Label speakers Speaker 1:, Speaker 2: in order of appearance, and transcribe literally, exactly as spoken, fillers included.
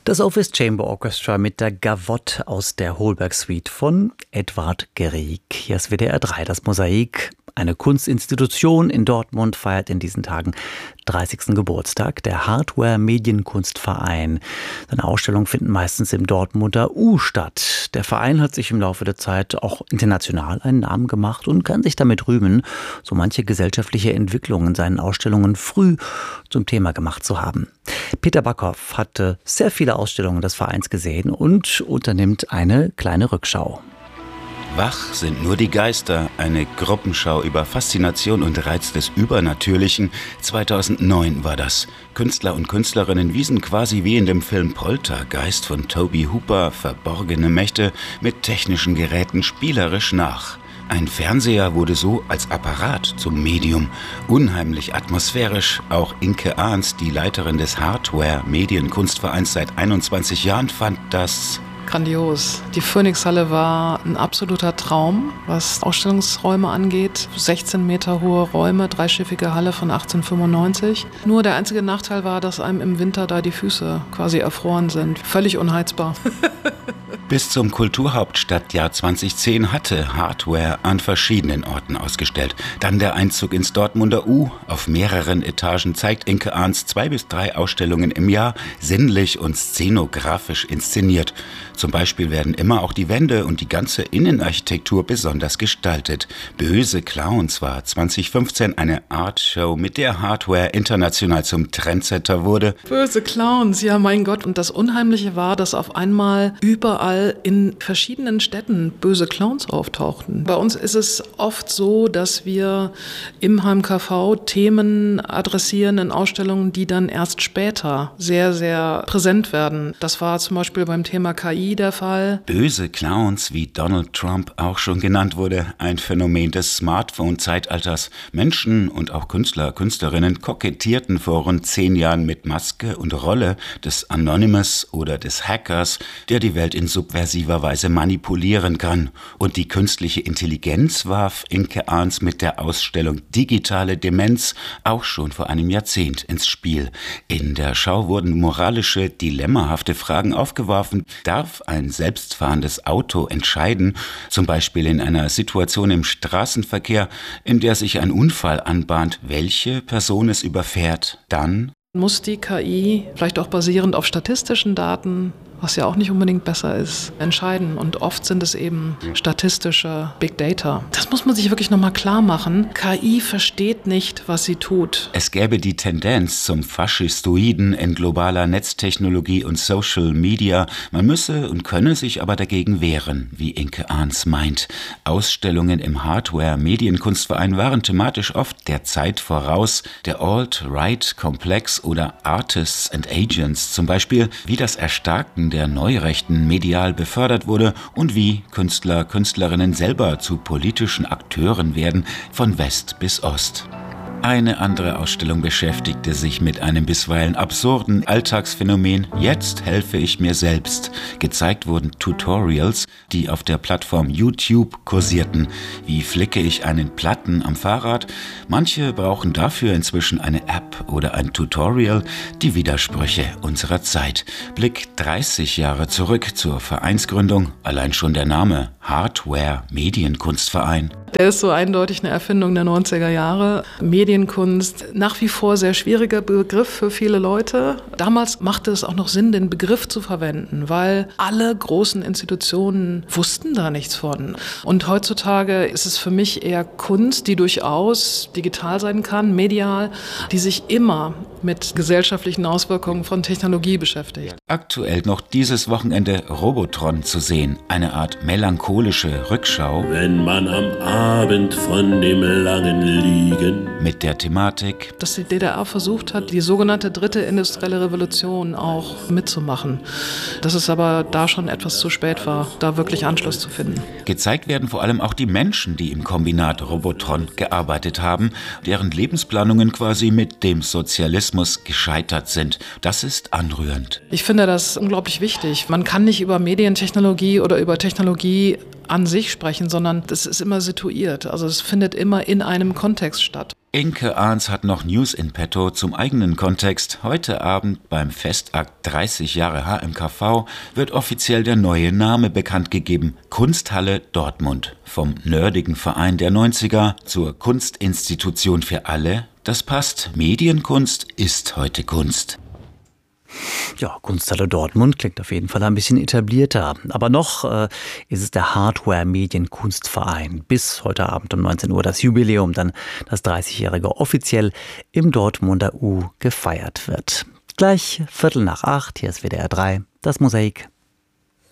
Speaker 1: Das Office Chamber Orchestra mit der Gavotte aus der Holberg Suite von Edvard Grieg. Hier ist W D R drei, das Mosaik. Eine Kunstinstitution in Dortmund feiert in diesen Tagen dreißigsten Geburtstag, der Hardware Medienkunstverein. Seine Ausstellungen finden meistens im Dortmunder U statt. Der Verein hat sich im Laufe der Zeit auch international einen Namen gemacht und kann sich damit rühmen, so manche gesellschaftliche Entwicklungen in seinen Ausstellungen früh zum Thema gemacht zu haben. Peter Backhoff hatte sehr viele Ausstellungen des Vereins gesehen und unternimmt eine kleine Rückschau.
Speaker 2: Wach sind nur die Geister, eine Gruppenschau über Faszination und Reiz des Übernatürlichen. zweitausendneun war das. Künstler und Künstlerinnen wiesen quasi wie in dem Film Poltergeist von Toby Hooper verborgene Mächte mit technischen Geräten spielerisch nach. Ein Fernseher wurde so als Apparat zum Medium. Unheimlich atmosphärisch. Auch Inke Ahns, die Leiterin des Hardware Medienkunstvereins seit einundzwanzig Jahren, fand das
Speaker 3: grandios. Die Phoenixhalle war ein absoluter Traum, was Ausstellungsräume angeht. sechzehn Meter hohe Räume, dreischiffige Halle von achtzehnhundertfünfundneunzig. Nur der einzige Nachteil war, dass einem im Winter da die Füße quasi erfroren sind. Völlig unheizbar.
Speaker 2: Bis zum Kulturhauptstadtjahr zweitausendzehn hatte Hardware an verschiedenen Orten ausgestellt. Dann der Einzug ins Dortmunder U. Auf mehreren Etagen zeigt Inke Ahns zwei bis drei Ausstellungen im Jahr, sinnlich und szenografisch inszeniert. Zum Beispiel werden immer auch die Wände und die ganze Innenarchitektur besonders gestaltet. Böse Clowns war zweitausendfünfzehn eine Artshow, mit der Hardware international zum Trendsetter wurde.
Speaker 3: Böse Clowns, ja mein Gott. Und das Unheimliche war, dass auf einmal überall in verschiedenen Städten böse Clowns auftauchten. Bei uns ist es oft so, dass wir im H M K V Themen adressieren in Ausstellungen, die dann erst später sehr, sehr präsent werden. Das war zum Beispiel beim Thema K I der Fall.
Speaker 2: Böse Clowns, wie Donald Trump auch schon genannt wurde, ein Phänomen des Smartphone-Zeitalters. Menschen und auch Künstler, Künstlerinnen kokettierten vor rund zehn Jahren mit Maske und Rolle des Anonymous oder des Hackers, der die Welt in subversiver Weise manipulieren kann. Und die künstliche Intelligenz warf Inke Ahns mit der Ausstellung Digitale Demenz auch schon vor einem Jahrzehnt ins Spiel. In der Schau wurden moralische, dilemmahafte Fragen aufgeworfen. Darf ein selbstfahrendes Auto entscheiden, zum Beispiel in einer Situation im Straßenverkehr, in der sich ein Unfall anbahnt, welche Person es überfährt? Dann
Speaker 3: muss die K I, vielleicht auch basierend auf statistischen Daten, was ja auch nicht unbedingt besser ist, entscheiden. Und oft sind es eben statistische Big Data. Das muss man sich wirklich nochmal klar machen. K I versteht nicht, was sie tut.
Speaker 2: Es gäbe die Tendenz zum Faschistoiden in globaler Netztechnologie und Social Media. Man müsse und könne sich aber dagegen wehren, wie Inke Ahns meint. Ausstellungen im Hardware-Medienkunstverein waren thematisch oft der Zeit voraus. Der Alt-Right-Komplex oder Artists and Agents zum Beispiel, wie das Erstarken der Neurechten medial befördert wurde und wie Künstler, Künstlerinnen selber zu politischen Akteuren werden, von West bis Ost. Eine andere Ausstellung beschäftigte sich mit einem bisweilen absurden Alltagsphänomen „Jetzt helfe ich mir selbst". Gezeigt wurden Tutorials, die auf der Plattform YouTube kursierten. Wie flicke ich einen Platten am Fahrrad? Manche brauchen dafür inzwischen eine App oder ein Tutorial. Die Widersprüche unserer Zeit. Blick dreißig Jahre zurück zur Vereinsgründung. Allein schon der Name Hardware Medienkunstverein.
Speaker 3: Der ist so eindeutig eine Erfindung der neunziger Jahre. Medienkunst, nach wie vor sehr schwieriger Begriff für viele Leute. Damals machte es auch noch Sinn, den Begriff zu verwenden, weil alle großen Institutionen wussten da nichts von. Und heutzutage ist es für mich eher Kunst, die durchaus digital sein kann, medial, die sich immer mit gesellschaftlichen Auswirkungen von Technologie beschäftigt.
Speaker 2: Aktuell noch dieses Wochenende Robotron zu sehen, eine Art melancholische Rückschau.
Speaker 4: Wenn man am Abend von dem langen Liegen
Speaker 2: mit der Thematik,
Speaker 3: dass die D D R versucht hat, die sogenannte dritte industrielle Revolution auch mitzumachen. Dass es aber da schon etwas zu spät war, da wirklich Anschluss zu finden.
Speaker 2: Gezeigt werden vor allem auch die Menschen, die im Kombinat Robotron gearbeitet haben, deren Lebensplanungen quasi mit dem Sozialismus gescheitert sind. Das ist anrührend.
Speaker 3: Ich finde das unglaublich wichtig. Man kann nicht über Medientechnologie oder über Technologie an sich sprechen, sondern das ist immer situiert. Also es findet immer in einem Kontext statt.
Speaker 2: Inke Ahns hat noch News in petto zum eigenen Kontext. Heute Abend beim Festakt dreißig Jahre H M K V wird offiziell der neue Name bekannt gegeben. Kunsthalle Dortmund. Vom nerdigen Verein der neunziger zur Kunstinstitution für alle. Das passt. Medienkunst ist heute Kunst.
Speaker 1: Ja, Kunsthalle Dortmund klingt auf jeden Fall ein bisschen etablierter. Aber noch äh, ist es der Hardware-Medienkunstverein. Bis heute Abend um neunzehn Uhr das Jubiläum, dann das dreißigjährige offiziell im Dortmunder U gefeiert wird. Gleich Viertel nach acht, hier ist W D R drei, das Mosaik.